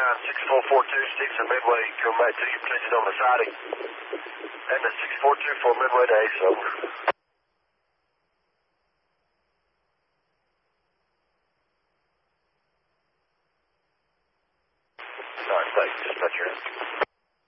ground 6442, Stevenson Midway, come back to you, please on the siding. And the 6424 Midway to Ace, over. Alright, thanks, dispatcher.